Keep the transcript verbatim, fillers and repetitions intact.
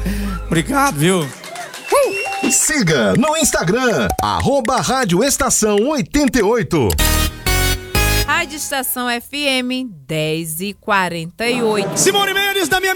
Obrigado, viu? Siga no Instagram, arroba Rádio Estação oitenta e oito. Rádio Estação F M dez e quarenta e oito. Simone Mendes, da minha